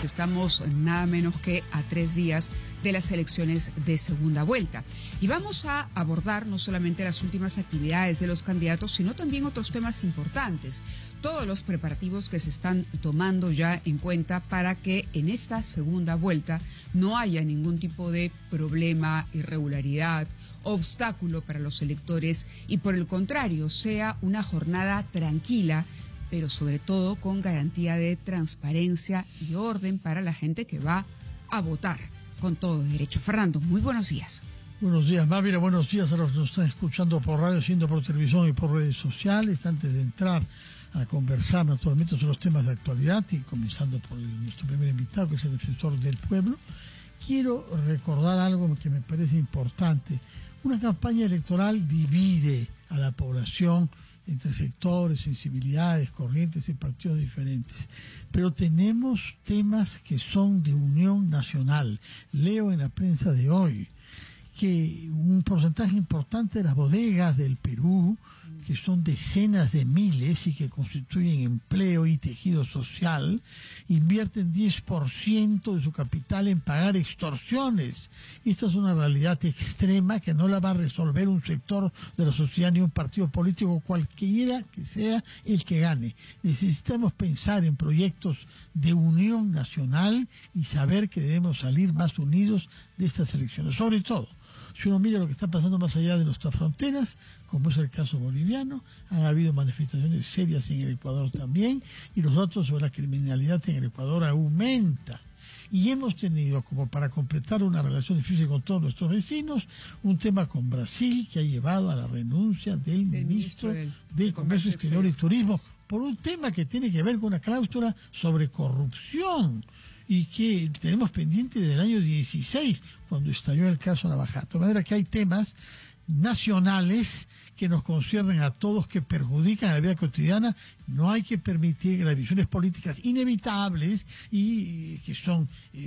estamos nada menos que a 3 días de las elecciones de segunda vuelta. Y vamos a abordar no solamente las últimas actividades de los candidatos, sino también otros temas importantes. Todos los preparativos que se están tomando ya en cuenta para que en esta segunda vuelta no haya ningún tipo de problema, irregularidad, obstáculo para los electores y por el contrario sea una jornada tranquila, pero sobre todo con garantía de transparencia y orden para la gente que va a votar con todo derecho. Fernando, muy buenos días. Buenos días, Mávila. Buenos días a los que nos están escuchando por radio, siendo por televisión y por redes sociales. Antes de entrar a conversar naturalmente sobre los temas de actualidad y comenzando por nuestro primer invitado, que es el defensor del pueblo, quiero recordar algo que me parece importante. Una campaña electoral divide a la población entre sectores, sensibilidades, corrientes y partidos diferentes. Pero tenemos temas que son de unión nacional. Leo en la prensa de hoy que un porcentaje importante de las bodegas del Perú, que son decenas de miles y que constituyen empleo y tejido social, invierten 10% de su capital en pagar extorsiones. Esta es una realidad extrema que no la va a resolver un sector de la sociedad ni un partido político, cualquiera que sea el que gane. Necesitamos pensar en proyectos de unión nacional y saber que debemos salir más unidos de estas elecciones. Sobre todo, si uno mira lo que está pasando más allá de nuestras fronteras, como es el caso boliviano, han habido manifestaciones serias en el Ecuador también, y los datos sobre la criminalidad en el Ecuador aumentan. Y hemos tenido, como para completar una relación difícil con todos nuestros vecinos, un tema con Brasil que ha llevado a la renuncia del ministro de Comercio Exterior y Turismo, por un tema que tiene que ver con una cláusula sobre corrupción, y que tenemos pendiente desde el año 16, cuando estalló el caso Navajato. De manera que hay temas nacionales que nos conciernen a todos, que perjudican a la vida cotidiana. No hay que permitir que las divisiones políticas inevitables y que son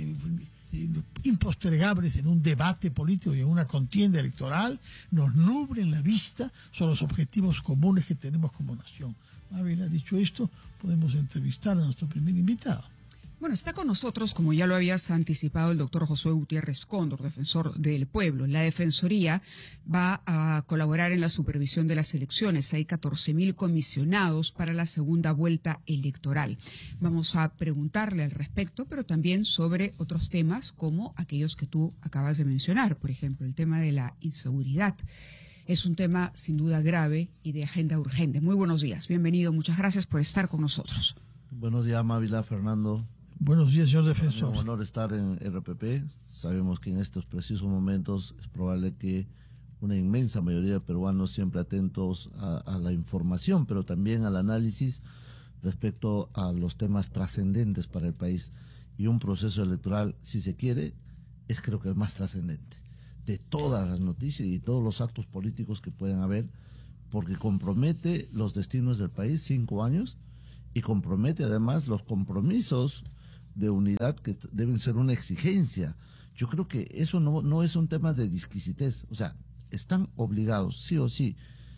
impostergables en un debate político y en una contienda electoral nos nublen la vista sobre los objetivos comunes que tenemos como nación. Habiendo dicho esto, podemos entrevistar a nuestro primer invitado. Bueno, está con nosotros, como ya lo habías anticipado, el doctor Josué Gutiérrez Cóndor, defensor del pueblo. La Defensoría va a colaborar en la supervisión de las elecciones. Hay 14.000 comisionados para la segunda vuelta electoral. Vamos a preguntarle al respecto, pero también sobre otros temas como aquellos que tú acabas de mencionar. Por ejemplo, el tema de la inseguridad. Es un tema sin duda grave y de agenda urgente. Muy buenos días, bienvenido, muchas gracias por estar con nosotros. Buenos días, Mávila, Fernando. Buenos días, señor defensor. Es un honor estar en RPP. Sabemos que en estos precisos momentos es probable que una inmensa mayoría de peruanos siempre atentos a la información, pero también al análisis respecto a los temas trascendentes para el país. Y un proceso electoral, si se quiere, es creo que el más trascendente de todas las noticias y todos los actos políticos que puedan haber, porque compromete los destinos del país 5 años y compromete además los compromisos de unidad que deben ser una exigencia. Yo creo que eso no es un tema de disquisitez, o sea, están obligados, sí o sí,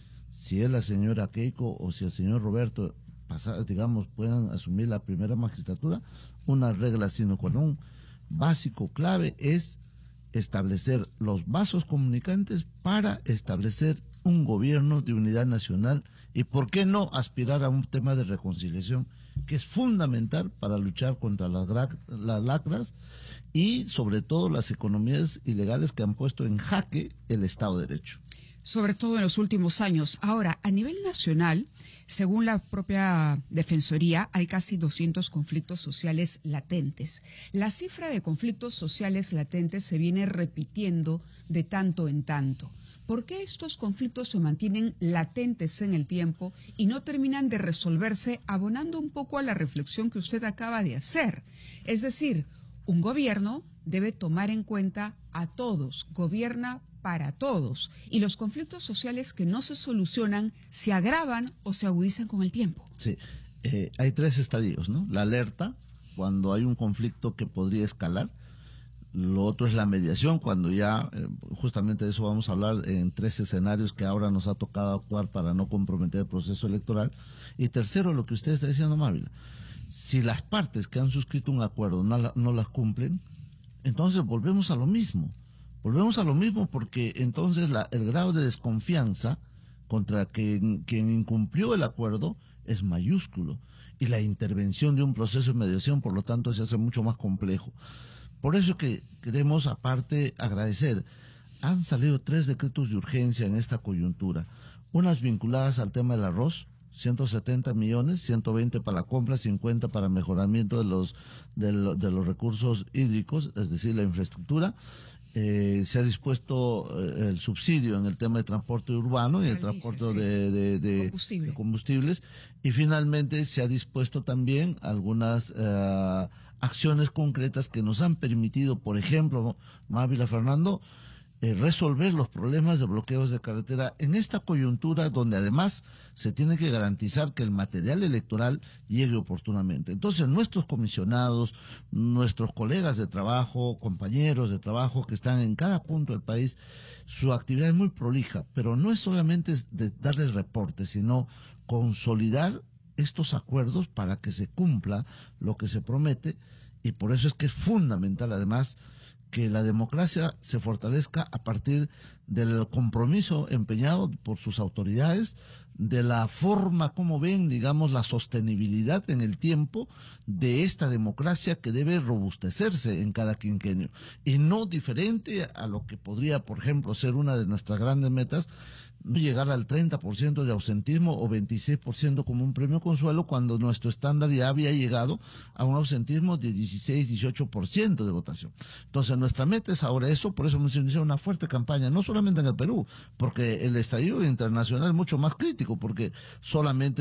si es la señora Keiko o si el señor Roberto, digamos, puedan asumir la primera magistratura, una regla sine qua non básico, clave, es establecer los vasos comunicantes para establecer un gobierno de unidad nacional y, ¿por qué no, aspirar a un tema de reconciliación que es fundamental para luchar contra las lacras y sobre todo las economías ilegales que han puesto en jaque el Estado de Derecho? Sobre todo en los últimos años. Ahora, a nivel nacional, según la propia Defensoría, hay casi 200 conflictos sociales latentes. La cifra de conflictos sociales latentes se viene repitiendo de tanto en tanto. ¿Por qué estos conflictos se mantienen latentes en el tiempo y no terminan de resolverse, abonando un poco a la reflexión que usted acaba de hacer? Es decir, un gobierno debe tomar en cuenta a todos, gobierna para todos, y los conflictos sociales que no se solucionan se agravan o se agudizan con el tiempo. Sí, hay 3 estadios, ¿no? La alerta, cuando hay un conflicto que podría escalar. Lo otro es la mediación, cuando ya, justamente de eso vamos a hablar en 3 escenarios que ahora nos ha tocado actuar para no comprometer el proceso electoral. Y tercero, lo que usted está diciendo, Mávila, Si las partes que han suscrito un acuerdo no las cumplen, entonces volvemos a lo mismo. Volvemos a lo mismo porque entonces el grado de desconfianza contra quien incumplió el acuerdo es mayúsculo. Y la intervención de un proceso de mediación, por lo tanto, se hace mucho más complejo. Por eso que queremos, aparte, agradecer. Han salido 3 decretos de urgencia en esta coyuntura. Unas vinculadas al tema del arroz, 170 millones, 120 para la compra, 50 para mejoramiento de los recursos hídricos, es decir, la infraestructura. Se ha dispuesto el subsidio en el tema de transporte urbano y el transporte de combustibles. Y finalmente se ha dispuesto también algunas acciones concretas que nos han permitido, por ejemplo, Mávila Fernando, resolver los problemas de bloqueos de carretera en esta coyuntura donde además se tiene que garantizar que el material electoral llegue oportunamente. Entonces nuestros comisionados, nuestros colegas de trabajo, compañeros de trabajo que están en cada punto del país, su actividad es muy prolija, pero no es solamente de darles reportes, sino consolidar estos acuerdos para que se cumpla lo que se promete, y por eso es que es fundamental además que la democracia se fortalezca a partir del compromiso empeñado por sus autoridades, de la forma como ven, digamos, la sostenibilidad en el tiempo de esta democracia que debe robustecerse en cada quinquenio. Y no diferente a lo que podría, por ejemplo, ser una de nuestras grandes metas, no llegar al 30% de ausentismo o 26% como un premio consuelo, cuando nuestro estándar ya había llegado a un ausentismo de 16-18% de votación. Entonces nuestra meta es ahora eso, por eso hemos iniciado una fuerte campaña, no solamente en el Perú, porque el estallido internacional es mucho más crítico, porque solamente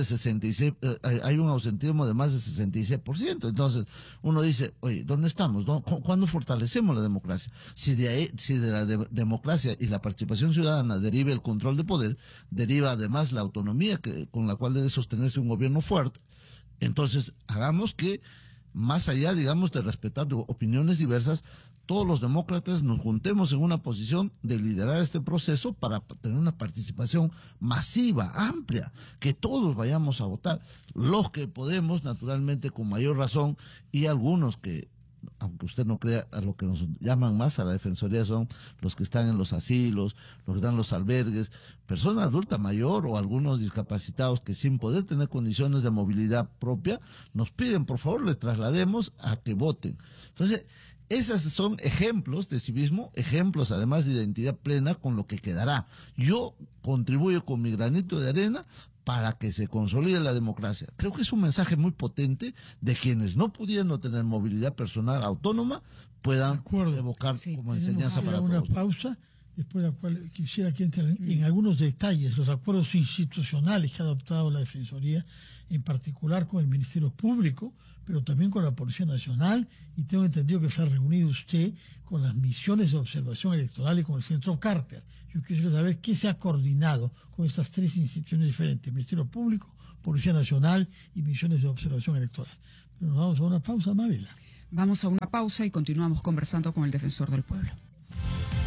hay un ausentismo de más de 66%. Entonces uno dice, oye, ¿dónde estamos? ¿Cuándo fortalecemos la democracia? Si de la democracia y la participación ciudadana deriva el control de poder, deriva además la autonomía con la cual debe sostenerse un gobierno fuerte. Entonces, hagamos que, más allá, digamos, de respetar opiniones diversas, todos los demócratas nos juntemos en una posición de liderar este proceso para tener una participación masiva, amplia, que todos vayamos a votar. Los que podemos, naturalmente, con mayor razón, y algunos que, aunque usted no crea, a lo que nos llaman más a la Defensoría son los que están en los asilos, los que están en los albergues, personas adulta mayor o algunos discapacitados que sin poder tener condiciones de movilidad propia, nos piden, por favor, les traslademos a que voten. Entonces, esos son ejemplos de civismo, ejemplos además de identidad plena con lo que quedará. Yo contribuyo con mi granito de arena para que se consolide la democracia. Creo que es un mensaje muy potente de quienes no pudiendo tener movilidad personal autónoma puedan evocar como enseñanza para todos. Una pausa, después de la cual quisiera que entren en algunos detalles los acuerdos institucionales que ha adoptado la Defensoría, en particular con el Ministerio Público, pero también con la Policía Nacional, y tengo entendido que se ha reunido usted con las misiones de observación electoral y con el Centro Carter. Yo quisiera saber qué se ha coordinado con estas 3 instituciones diferentes: Ministerio Público, Policía Nacional y misiones de observación electoral. Pero nos vamos a una pausa, Mávila. Vamos a una pausa y continuamos conversando con el Defensor del Pueblo.